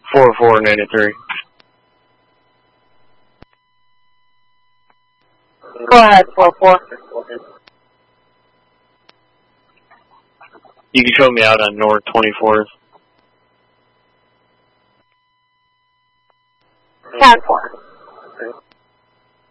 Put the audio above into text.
4493. Go ahead, 44. You can show me out on North 24th. 10-4.